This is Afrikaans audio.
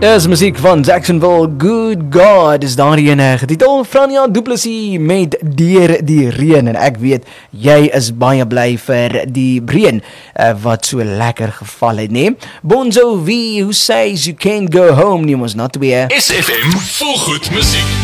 Is muziek van Jacksonville, Good God is daar ene getitel Franja Du Plessis met Deur die Reën. En ek weet, jy is baie bly vir die reën wat so lekker geval het, nee? Bon Jovi, who says you can't go home, nie mos not weer. SFM, volgoed muziek.